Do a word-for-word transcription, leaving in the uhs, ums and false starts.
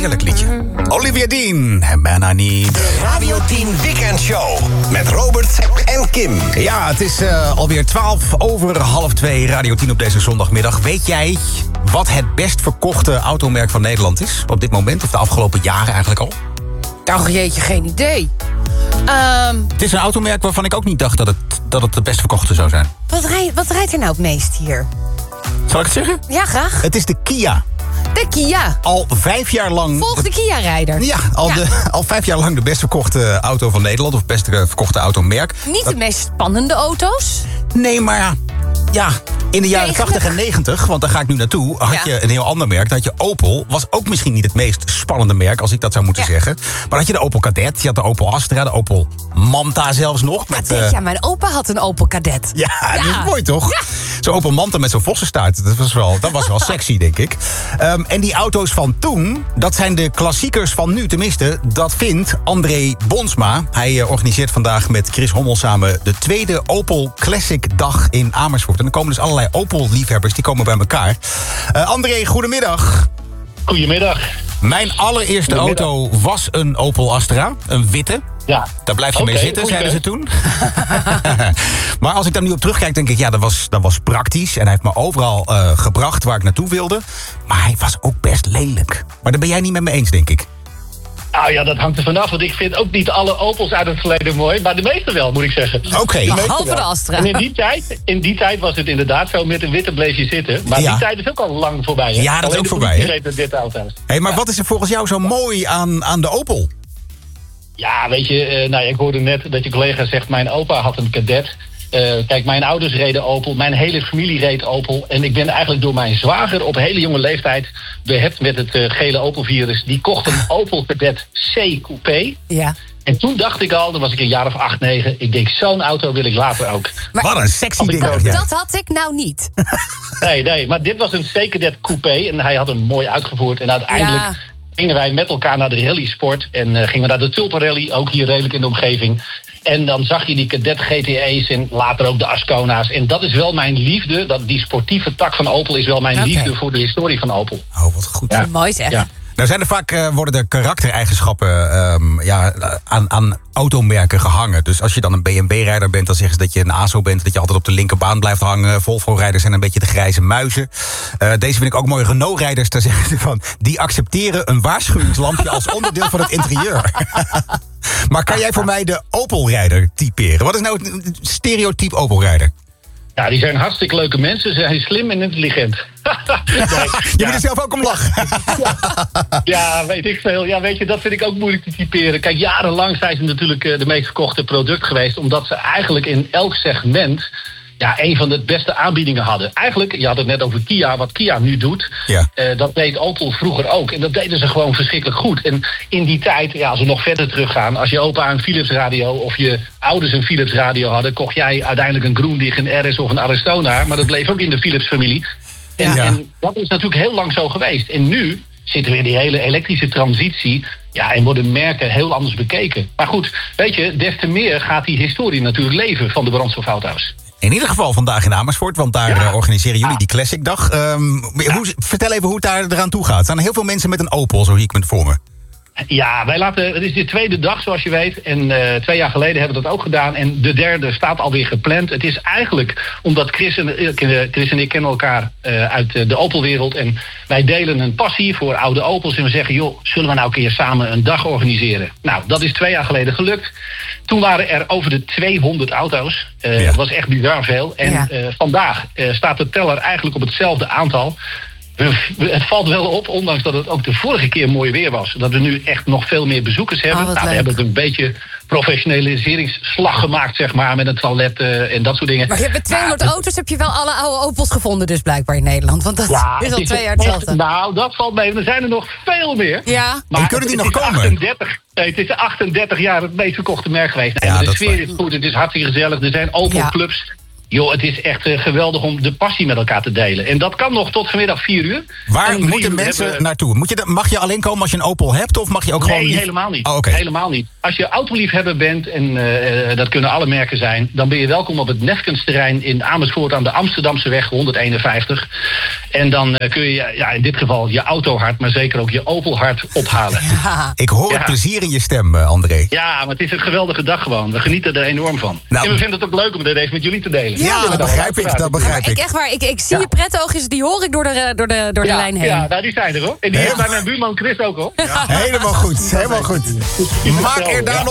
heerlijk liedje. Olivia Dean, Man I Need. De Radio tien Weekend Show met Robert en Kim. Ja, het is uh, alweer twaalf over half twee, Radio tien op deze zondagmiddag. Weet jij wat het best verkochte automerk van Nederland is? Op dit moment, of de afgelopen jaren eigenlijk al? Nou, jeetje, geen idee. Um, het is een automerk waarvan ik ook niet dacht dat het, dat het de best verkochte zou zijn. Wat, rij, wat rijdt er nou het meest hier? Zal ik het zeggen? Ja, graag. Het is de Kia. De Kia. Al vijf jaar lang... Volg de Kia-rijder. Ja, al, ja. De, al vijf jaar lang de best verkochte auto van Nederland. Of best verkochte automerk. Niet dat... de meest spannende auto's? Nee, maar ja, in de jaren tachtig en negentig, want daar ga ik nu naartoe, had ja. je een heel ander merk. Dan had je Opel, was ook misschien niet het meest spannende merk, als ik dat zou moeten ja. zeggen. Maar dan had je de Opel Kadett, je had de Opel Astra, de Opel Manta zelfs nog. Met, Kadett, uh... ja, mijn opa had een Opel Kadett. Ja, ja. Dat is mooi toch? Ja. Zo'n Opel Manta met zo'n vossenstaart, dat was wel, dat was wel sexy, denk ik. Um, en die auto's van toen, dat zijn de klassiekers van nu. Tenminste, dat vindt André Bonsma. Hij uh, organiseert vandaag met Chris Hommel samen de tweede Opel Classic Dag in Amersfoort. En dan komen dus allerlei Opel-liefhebbers, die komen bij elkaar. Uh, André, goedemiddag. Goedemiddag. Mijn allereerste auto was een Opel Astra, een witte. Ja. Daar blijf je okay, mee zitten, okay. zeiden ze toen. Maar als ik daar nu op terugkijk, denk ik, ja, dat was, dat was praktisch. En hij heeft me overal uh, gebracht waar ik naartoe wilde. Maar hij was ook best lelijk. Maar daar ben jij niet met me eens, denk ik. Nou ja, dat hangt er vanaf, want ik vind ook niet alle Opels uit het verleden mooi, maar de meeste wel, moet ik zeggen. Oké. Okay. Behalve de Astra. En in die, tijd, in die tijd was het inderdaad zo, met een witte bleef je zitten. Maar ja. die tijd is ook al lang voorbij, hè? Ja, dat is ook voorbij, hè? Dit auto's. Hey, maar ja. wat is er volgens jou zo mooi aan, aan de Opel? Ja, weet je, uh, nou, ik hoorde net dat je collega zegt, mijn opa had een Kadett. Uh, kijk, mijn ouders reden Opel, mijn hele familie reed Opel. En ik ben eigenlijk door mijn zwager op hele jonge leeftijd behept met het uh, gele Opel-virus. Die kocht een Opel Kadett C Coupé. Ja. En toen dacht ik al, dan was ik een jaar of acht, negen... ik denk, zo'n auto wil ik later ook. Maar wat een sexy ding. Dat, dat had ik nou niet. Nee, nee, maar dit was een C Kadett Coupé. En hij had hem mooi uitgevoerd. En uiteindelijk ja. gingen wij met elkaar naar de rallysport. En uh, gingen we naar de Tulpenrally, ook hier redelijk in de omgeving. En dan zag je die Kadett G T E's en later ook de Ascona's. En dat is wel mijn liefde. Dat, die sportieve tak van Opel is wel mijn okay. liefde voor de historie van Opel. Oh, wat goed. Ja. Mooi zeg. Ja. Nou zijn er vaak, uh, worden er karaktereigenschappen um, ja, aan, aan automerken gehangen. Dus als je dan een B M W-rijder bent, dan zeggen ze dat je een A S O bent. Dat je altijd op de linkerbaan blijft hangen. Volvo-rijders zijn een beetje de grijze muizen. Uh, deze vind ik ook mooi. Renault-rijders, daar zeggen ze van, die accepteren een waarschuwingslampje als onderdeel van het interieur. Maar kan jij voor mij de Opel-rijder typeren? Wat is nou het stereotype Opel-rijder? Ja, die zijn hartstikke leuke mensen. Ze zijn slim en intelligent. Nee, je ja. moet er zelf ook om lachen. Ja. ja, weet ik veel. Ja, weet je, dat vind ik ook moeilijk te typeren. Kijk, jarenlang zijn ze natuurlijk de meest verkochte product geweest, omdat ze eigenlijk in elk segment ja, een van de beste aanbiedingen hadden. Eigenlijk, je had het net over Kia, wat Kia nu doet. Ja. Uh, dat deed Opel vroeger ook. En dat deden ze gewoon verschrikkelijk goed. En in die tijd, ja, als we nog verder teruggaan, als je opa een Philips radio of je ouders een Philips radio hadden, kocht jij uiteindelijk een Grundig, een R S of een Aristona. Maar dat bleef ook in de Philips familie. En, ja. en dat is natuurlijk heel lang zo geweest. En nu zitten we in die hele elektrische transitie. Ja, en worden merken heel anders bekeken. Maar goed, weet je, des te meer gaat die historie natuurlijk leven van de brandstofauto's. In ieder geval vandaag in Amersfoort, want daar ja. organiseren jullie ja. die Classic Dag. Um, ja. hoe, vertel even hoe het daar eraan toe gaat. Er zijn heel veel mensen met een Opel, zo zie ik me voor me. Ja, wij laten, het is de tweede dag zoals je weet. En uh, twee jaar geleden hebben we dat ook gedaan. En de derde staat alweer gepland. Het is eigenlijk omdat Chris en, Chris en ik kennen elkaar uh, uit de Opelwereld. En wij delen een passie voor oude Opels. En we zeggen, joh, zullen we nou een keer samen een dag organiseren? Nou, dat is twee jaar geleden gelukt. Toen waren er over de tweehonderd auto's. Uh, ja. Dat was echt bizar veel. En ja. uh, vandaag uh, staat de teller eigenlijk op hetzelfde aantal. Het valt wel op, ondanks dat het ook de vorige keer mooi weer was, dat we nu echt nog veel meer bezoekers hebben. Oh, nou, we hebben het een beetje professionaliseringsslag gemaakt, zeg maar, met een toilet uh, en dat soort dingen. Maar je hebt met tweehonderd nou, auto's heb je wel alle oude Opels gevonden dus blijkbaar in Nederland. Want dat ja, is al is twee jaar hetzelfde. Nou, dat valt mee. Er zijn er nog veel meer. Ja. Maar en kunnen die nog komen? achtendertig, nee, het is achtendertig jaar het meest verkochte merk geweest. Nee, ja, de sfeer is goed, het is hartstikke gezellig. Er zijn Opel-clubs. Ja. Joh, het is echt uh, geweldig om de passie met elkaar te delen. En dat kan nog tot vanmiddag vier uur. Waar En moeten uur mensen hebben... naartoe? Moet je de, mag je alleen komen als je een Opel hebt? Of mag je ook Nee, gewoon... lief- helemaal niet. Oh, okay. Helemaal niet. Als je autoliefhebber bent, en uh, dat kunnen alle merken zijn... dan ben je welkom op het Nefkensterrein in Amersfoort aan de Amsterdamse weg honderdeenenvijftig. En dan uh, kun je ja, in dit geval je autohart, maar zeker ook je Opelhart ophalen. Ja. Ik hoor het Ja. plezier in je stem, uh, André. Ja, maar het is een geweldige dag gewoon. We genieten er enorm van. Nou, en we vinden het ook leuk om dit even met jullie te delen. Ja, dat begrijp ik, dat begrijp Ik, ik. echt waar, ik, ik zie Ja. je pretoogjes, die hoor ik door de, door de, door de ja, lijn heen. Ja, nou, die zijn er hoor. En die Heel- heeft bij mijn buurman Chris ook hoor. Helemaal goed, helemaal goed. Maak er daar nog